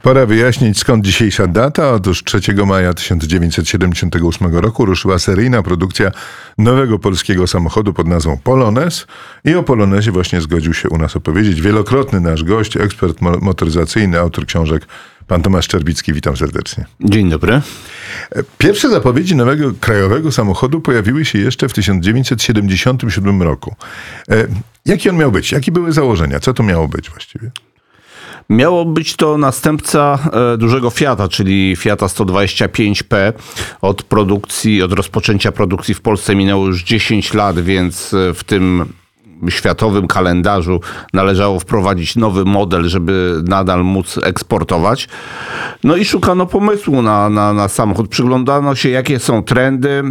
Pora wyjaśnić, skąd dzisiejsza data. Otóż 3 maja 1978 roku ruszyła seryjna produkcja nowego polskiego samochodu pod nazwą Polones i o Polonezie właśnie zgodził się u nas opowiedzieć wielokrotny nasz gość, ekspert motoryzacyjny, autor książek, pan Tomasz Szczerbicki. Witam serdecznie. Dzień dobry. Pierwsze zapowiedzi nowego krajowego samochodu pojawiły się jeszcze w 1977 roku. Jaki on miał być? Jakie były założenia? Co to miało być właściwie? Miało być to następca dużego Fiata, czyli Fiata 125P. Od rozpoczęcia produkcji w Polsce minęło już 10 lat, więc w tym światowym kalendarzu należało wprowadzić nowy model, żeby nadal móc eksportować. No i szukano pomysłu na samochód. Przyglądano się, jakie są trendy.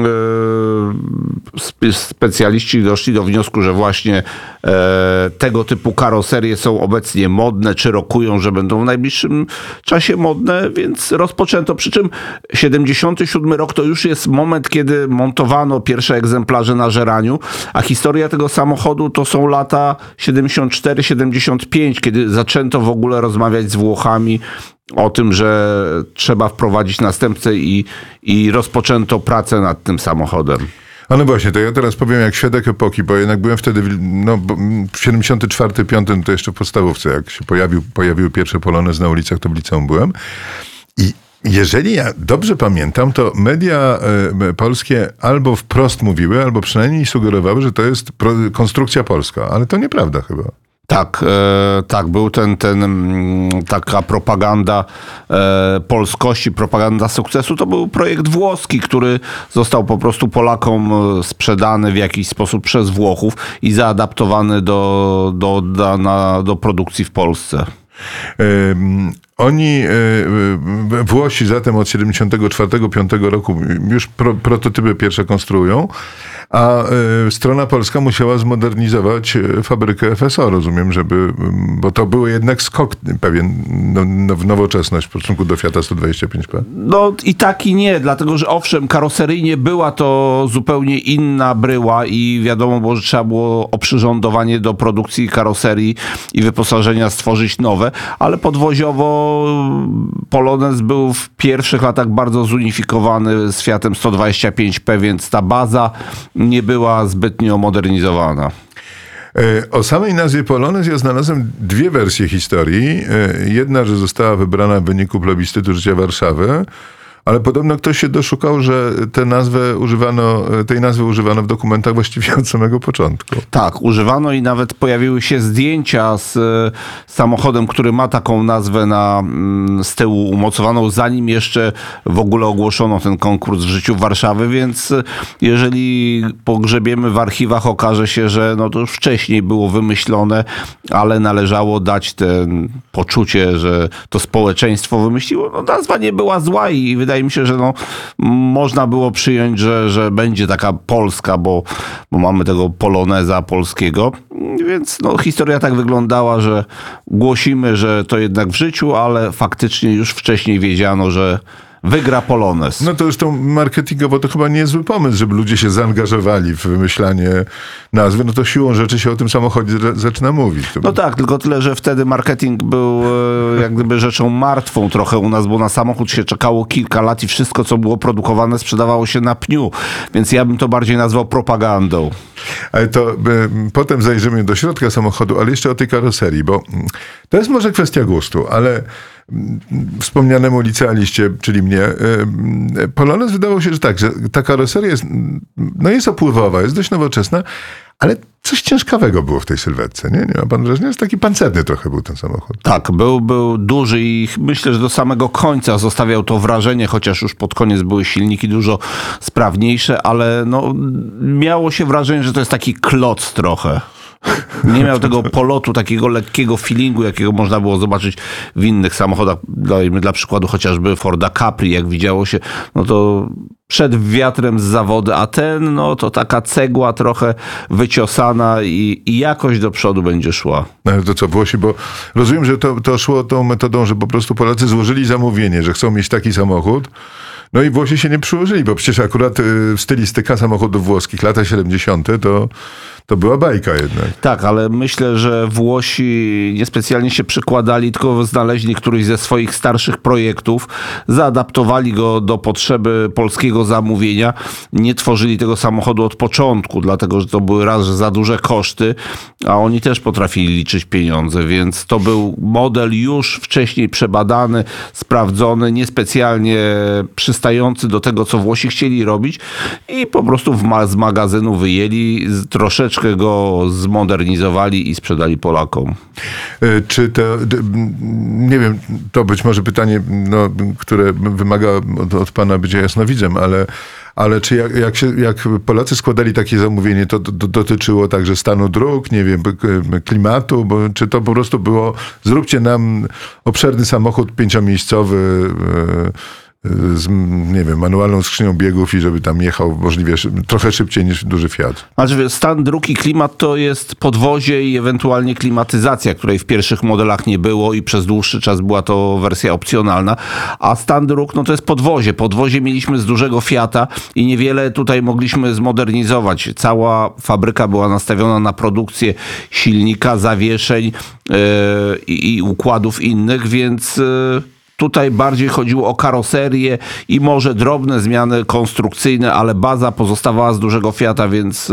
Specjaliści doszli do wniosku, że właśnie tego typu karoserie są obecnie modne, czy rokują, że będą w najbliższym czasie modne, więc rozpoczęto. Przy czym 77 rok to już jest moment, kiedy montowano pierwsze egzemplarze na żeraniu, a historia tego samochodu to są lata 74-75, kiedy zaczęto w ogóle rozmawiać z Włochami o tym, że trzeba wprowadzić następcę i rozpoczęto pracę nad tym samochodem. A no właśnie, to ja teraz powiem jak świadek epoki, bo jednak byłem wtedy, w 74-5 to jeszcze w podstawówce, jak się pojawiły pierwsze Polones na ulicach, to w liceum byłem. I jeżeli ja dobrze pamiętam, to media polskie albo wprost mówiły, albo przynajmniej sugerowały, że to jest konstrukcja polska, ale to nieprawda chyba. Tak, był taka propaganda polskości, propaganda sukcesu. To był projekt włoski, który został po prostu Polakom sprzedany w jakiś sposób przez Włochów i zaadaptowany do produkcji w Polsce. Włosi zatem od 74-5 roku już prototypy pierwsze konstruują, a strona polska musiała zmodernizować fabrykę FSO, rozumiem, bo to był jednak skok pewien w nowoczesność w stosunku do Fiata 125P. No i tak i nie, dlatego że owszem, karoseryjnie była to zupełnie inna bryła i wiadomo było, że trzeba było oprzyrządowanie do produkcji karoserii i wyposażenia stworzyć nowe, ale podwoziowo Polones był w pierwszych latach bardzo zunifikowany z Fiatem 125P, więc ta baza nie była zbytnio modernizowana. O samej nazwie Polones ja znalazłem dwie wersje historii. Jedna, że została wybrana w wyniku plebiscytu życia Warszawy, ale podobno ktoś się doszukał, że tej nazwy używano w dokumentach właściwie od samego początku. Tak, używano i nawet pojawiły się zdjęcia z samochodem, który ma taką nazwę z tyłu umocowaną, zanim jeszcze w ogóle ogłoszono ten konkurs w życiu Warszawy, więc jeżeli pogrzebiemy w archiwach, okaże się, że to już wcześniej było wymyślone, ale należało dać ten poczucie, że to społeczeństwo wymyśliło. Nazwa nie była zła i wydaje mi się, że można było przyjąć, że będzie taka polska, bo mamy tego poloneza polskiego. Więc historia tak wyglądała, że głosimy, że to jednak w życiu, ale faktycznie już wcześniej wiedziano, że wygra Polones. No to już to marketingowo to chyba niezły pomysł, żeby ludzie się zaangażowali w wymyślanie nazwy. No to siłą rzeczy się o tym samochodzie zaczyna mówić. No tak, tylko tyle, że wtedy marketing był jak gdyby rzeczą martwą trochę u nas, bo na samochód się czekało kilka lat i wszystko, co było produkowane, sprzedawało się na pniu. Więc ja bym to bardziej nazwał propagandą. Ale to potem zajrzymy do środka samochodu, ale jeszcze o tej karoserii, bo to jest może kwestia gustu, ale wspomnianemu licealiście, czyli mnie, Polones wydawał się, że tak, że ta karoseria jest opływowa, jest dość nowoczesna, ale coś ciężkawego było w tej sylwetce, nie? Nie ma pan wrażenia? Jest taki pancerny trochę był ten samochód. Tak, był duży i myślę, że do samego końca zostawiał to wrażenie, chociaż już pod koniec były silniki dużo sprawniejsze, ale miało się wrażenie, że to jest taki kloc trochę. Nie miał tego polotu, takiego lekkiego feelingu, jakiego można było zobaczyć w innych samochodach. Dajmy dla przykładu chociażby Forda Capri, jak widziało się, to przed wiatrem z zawody, a ten, to taka cegła trochę wyciosana i jakoś do przodu będzie szła. No ale to co, Włosi, bo rozumiem, że to szło tą metodą, że po prostu Polacy złożyli zamówienie, że chcą mieć taki samochód No i Włosi się nie przyłożyli, bo przecież akurat stylistyka samochodów włoskich, lata 70. to była bajka jednak. Tak, ale myślę, że Włosi niespecjalnie się przykładali, tylko znaleźli któryś ze swoich starszych projektów, zaadaptowali go do potrzeby polskiego zamówienia, nie tworzyli tego samochodu od początku, dlatego że to były raz, że za duże koszty, a oni też potrafili liczyć pieniądze, więc to był model już wcześniej przebadany, sprawdzony, niespecjalnie przystający do tego, co Włosi chcieli robić i po prostu z magazynu wyjęli, troszeczkę go zmodernizowali i sprzedali Polakom. Czy to, nie wiem, to być może pytanie, które wymaga od pana bycia jasnowidzem, ale czy jak Polacy składali takie zamówienie, to dotyczyło także stanu dróg, nie wiem, klimatu, czy to po prostu było, zróbcie nam obszerny samochód 5-miejscowy, z, nie wiem, manualną skrzynią biegów i żeby tam jechał możliwie trochę szybciej niż duży Fiat. Znaczy, stan dróg i klimat to jest podwozie i ewentualnie klimatyzacja, której w pierwszych modelach nie było i przez dłuższy czas była to wersja opcjonalna, a stan dróg to jest podwozie. Podwozie mieliśmy z dużego Fiata i niewiele tutaj mogliśmy zmodernizować. Cała fabryka była nastawiona na produkcję silnika, zawieszeń i układów innych, więc tutaj bardziej chodziło o karoserię i może drobne zmiany konstrukcyjne, ale baza pozostawała z dużego Fiata, więc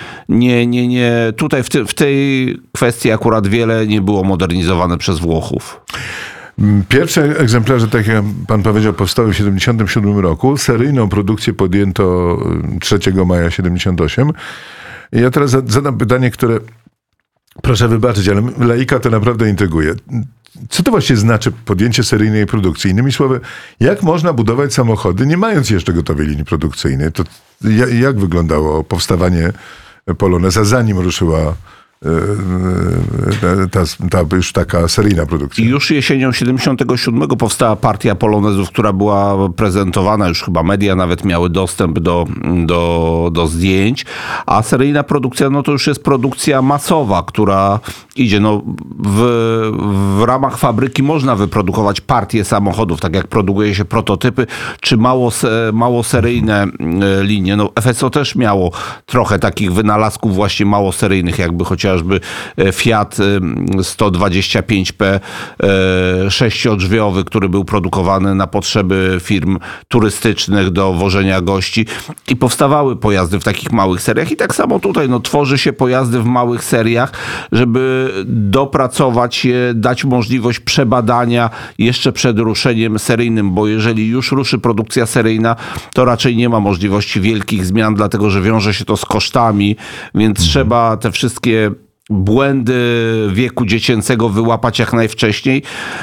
nie. Tutaj w tej kwestii akurat wiele nie było modernizowane przez Włochów. Pierwsze egzemplarze, tak jak pan powiedział, powstały w 1977 roku. Seryjną produkcję podjęto 3 maja 1978. I ja teraz zadam pytanie, które proszę wybaczyć, ale laika to naprawdę intryguje. Co to właściwie znaczy podjęcie seryjnej produkcji? Innymi słowy, jak można budować samochody, nie mając jeszcze gotowej linii produkcyjnej? To jak wyglądało powstawanie Poloneza, zanim ruszyła ta już taka seryjna produkcja? Już jesienią 77 powstała partia Polonezów, która była prezentowana, już chyba media nawet miały dostęp do zdjęć, a seryjna produkcja to już jest produkcja masowa, która idzie. W ramach fabryki można wyprodukować partię samochodów, tak jak produkuje się prototypy, czy małoseryjne linie. FSO też miało trochę takich wynalazków właśnie małoseryjnych, jakby chociażby Fiat 125P 6-drzwiowy, który był produkowany na potrzeby firm turystycznych do wożenia gości i powstawały pojazdy w takich małych seriach i tak samo tutaj tworzy się pojazdy w małych seriach, żeby dopracować je, dać możliwość przebadania jeszcze przed ruszeniem seryjnym, bo jeżeli już ruszy produkcja seryjna, to raczej nie ma możliwości wielkich zmian, dlatego że wiąże się to z kosztami, więc trzeba te wszystkie błędy wieku dziecięcego wyłapać jak najwcześniej.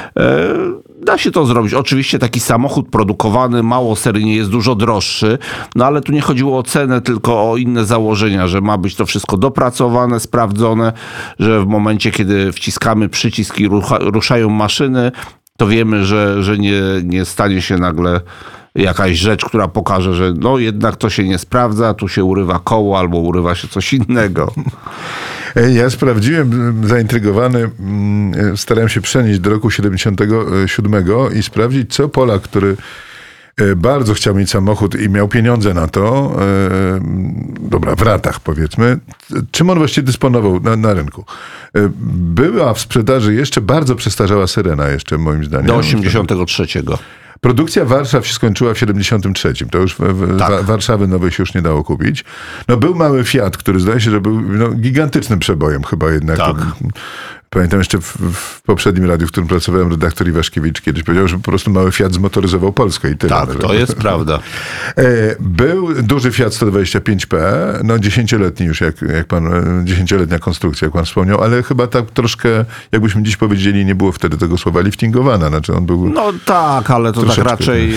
Da się to zrobić. Oczywiście taki samochód produkowany małoseryjnie jest dużo droższy, ale tu nie chodziło o cenę, tylko o inne założenia, że ma być to wszystko dopracowane, sprawdzone, że w momencie, kiedy wciskamy przycisk i ruszają maszyny, to wiemy, że nie stanie się nagle jakaś rzecz, która pokaże, że jednak to się nie sprawdza, tu się urywa koło albo urywa się coś innego. Ja sprawdziłem, zaintrygowany, starałem się przenieść do roku 77 i sprawdzić, co Polak, który bardzo chciał mieć samochód i miał pieniądze na to, w ratach powiedzmy, czym on właściwie dysponował na rynku. Była w sprzedaży jeszcze bardzo przestarzała Syrena jeszcze, moim zdaniem. Do 83. Produkcja Warszaw się skończyła w 73. To już Warszawy nowej się już nie dało kupić. Był mały Fiat, który zdaje się, że był gigantycznym przebojem chyba jednak. Tak. Pamiętam jeszcze w poprzednim radiu, w którym pracowałem, redaktor Iwaszkiewicz kiedyś powiedział, że po prostu mały Fiat zmotoryzował Polskę i tyle. Tak, to jest prawda. Był duży Fiat 125P, 10-letni już, jak pan, 10-letnia konstrukcja, jak pan wspomniał, ale chyba tak troszkę, jakbyśmy dziś powiedzieli, nie było wtedy tego słowa liftingowana. Znaczy on był... tak, ale to tak raczej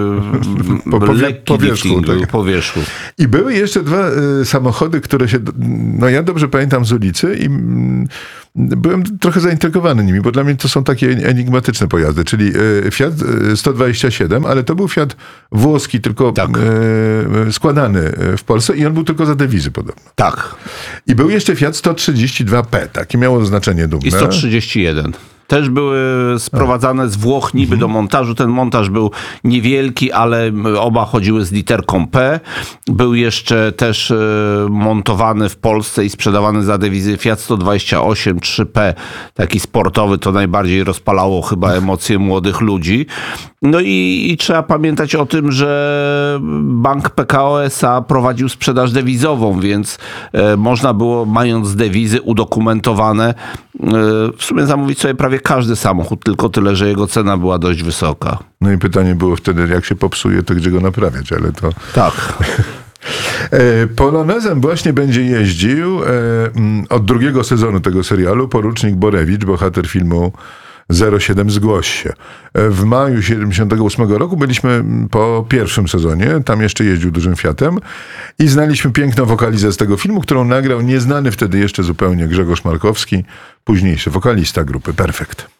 lekki lifting po wierzchu. I były jeszcze dwa samochody, które się, ja dobrze pamiętam z ulicy i byłem trochę zaintrygowany nimi, bo dla mnie to są takie enigmatyczne pojazdy, czyli Fiat 127, ale to był Fiat włoski, tylko składany w Polsce i on był tylko za dewizy podobno. Tak. I był jeszcze Fiat 132P, takie miało znaczenie dumne. I 131. też były sprowadzane z Włoch niby do montażu. Ten montaż był niewielki, ale oba chodziły z literką P. Był jeszcze też montowany w Polsce i sprzedawany za dewizję Fiat 128 3P, taki sportowy, to najbardziej rozpalało chyba emocje młodych ludzi. No i trzeba pamiętać o tym, że bank PKO SA prowadził sprzedaż dewizową, więc można było, mając dewizy udokumentowane, w sumie zamówić sobie prawie każdy samochód, tylko tyle, że jego cena była dość wysoka. No i pytanie było wtedy, jak się popsuje, to gdzie go naprawiać, ale to... Tak. Polonezem właśnie będzie jeździł od drugiego sezonu tego serialu porucznik Borewicz, bohater filmu 07 Zgłoś się. W maju 78 roku byliśmy po pierwszym sezonie, tam jeszcze jeździł dużym Fiatem i znaliśmy piękną wokalizę z tego filmu, którą nagrał nieznany wtedy jeszcze zupełnie Grzegorz Markowski, późniejszy wokalista grupy Perfekt.